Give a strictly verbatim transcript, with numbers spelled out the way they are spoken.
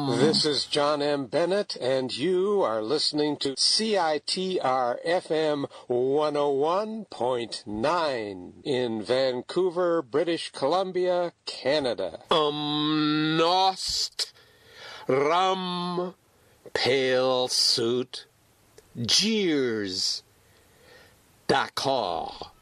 This is John M. Bennett, and you are listening to C I T R F M one oh one point nine in Vancouver, British Columbia, Canada. Um, Nost, Rum, Pale Suit, Jeers, D'accord.